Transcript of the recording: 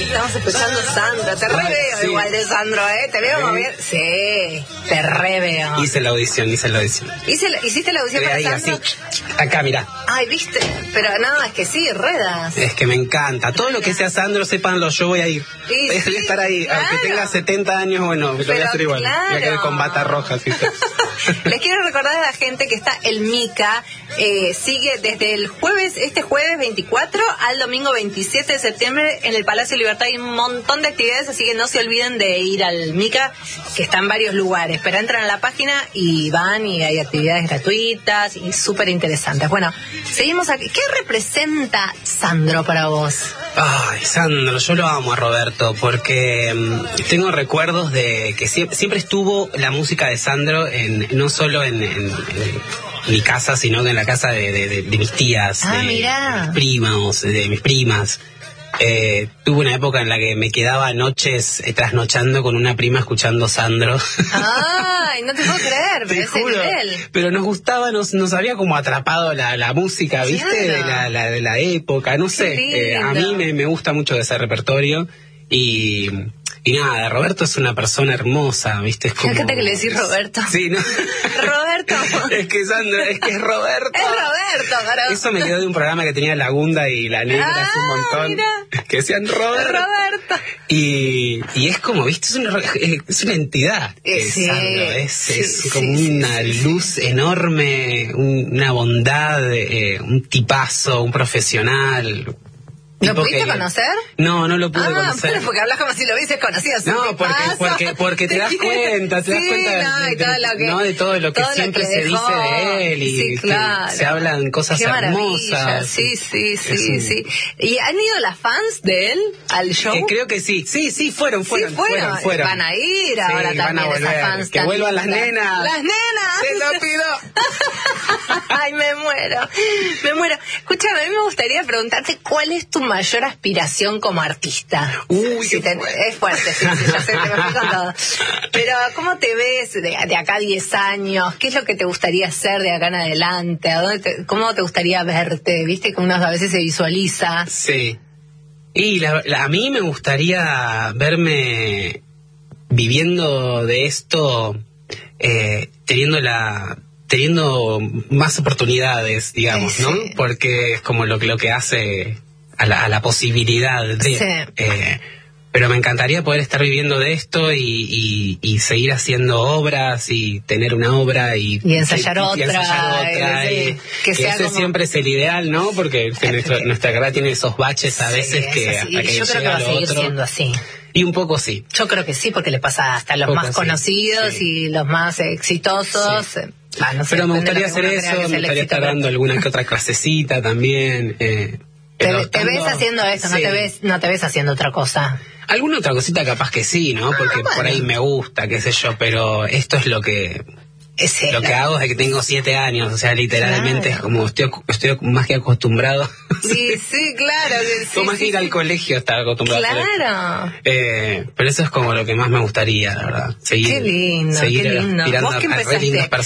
estamos escuchando Sandro. Te re veo igual de Sandro, ¿eh? Te veo muy bien. Sí, te re veo. Hice la audición. ¿Hiciste la audición para ahí, Sandro? Así. Acá, mirá. Ay, ¿viste? Pero no, es que sí, ruedas. Es que me encanta. Todo lo que sea Sandro, sépanlo, yo voy a ir. Voy a estar ahí. Claro. Aunque tenga 70 años, bueno, lo voy a hacer igual. Claro. Voy a quedar con bata roja, ¿sí? Les quiero recordar a la gente que está el MICA, sigue desde este jueves 24 al domingo 27 de septiembre en el Palacio Libertad. Hay un montón de actividades, así que no se olviden de ir al MICA, que está en varios lugares. Pero entran a la página y van, y hay actividades gratuitas y súper interesantes. Bueno, seguimos aquí. ¿Qué representa Sandro para vos? Ay, Sandro, yo lo amo a Roberto, porque tengo recuerdos de que siempre estuvo la música de Sandro no solo en mi casa, sino en la casa de mis tías, de mis primos, de mis primas. Tuve una época en la que me quedaba noches trasnochando con una prima escuchando Sandro. Ay, no te puedo creer, pero ese nivel. Pero nos gustaba, nos había como atrapado la música, ¿viste? Claro. De la época, no sé. A mí me gusta mucho ese repertorio y nada, Roberto es una persona hermosa, ¿viste? Es como... Fíjate que le decís Roberto. Sí, ¿no? Roberto. Es que Roberto. Es Roberto, claro. Eso me quedó de un programa que tenía La Gunda y La Negra hace un montón. Mira. Que decían Roberto. Y es como, ¿viste? Es una entidad. Sí, Sandro, es como una luz enorme, una bondad, un tipazo, un profesional. ¿Lo pudiste conocer? No lo pude conocer. Bueno, porque hablas como si lo hubieses conocido. No, porque te das cuenta, de todo lo que siempre se dice de él, y claro. se hablan cosas hermosas. Sí. ¿Y han ido las fans de él al show? Creo que sí, fueron. Van a ir ahora también, van a volver, esas fans. Que vuelvan las nenas. ¡Las nenas! ¡Se lo pido! Ay, me muero. Escúchame, a mí me gustaría preguntarte cuál es tu mayor aspiración como artista. Es fuerte, sí, ya sé, te me fui con todo. Pero, ¿cómo te ves de acá a 10 años? ¿Qué es lo que te gustaría hacer de acá en adelante? ¿Cómo te gustaría verte? ¿Viste que uno a veces se visualiza? Sí. Y a mí me gustaría verme viviendo de esto, teniendo más oportunidades, digamos, ¿no? Porque es como lo que hace a la posibilidad de... pero me encantaría poder estar viviendo de esto y seguir haciendo obras y tener una obra y ensayar otra. Que ese siempre es el ideal, ¿no? Porque nuestra carrera tiene esos baches a veces que hasta que yo creo que va a seguir siendo así. Y un poco sí. Yo creo que sí, porque le pasa hasta a los más conocidos y los más exitosos. Sí. Pero me gustaría hacer eso, me gustaría estar dando alguna que otra clasecita también. ¿Te ves haciendo eso? ¿No te ves haciendo otra cosa? Alguna otra cosita capaz que sí, ¿no? Porque por ahí me gusta, qué sé yo, pero esto es lo que hago desde que tengo 7 años, o sea, literalmente es como estoy más que acostumbrado. Sí, claro. Como más que ir al colegio estaba acostumbrado. Claro. Pero eso es como lo que más me gustaría, la verdad. Qué lindo. ¿Vos qué empezaste?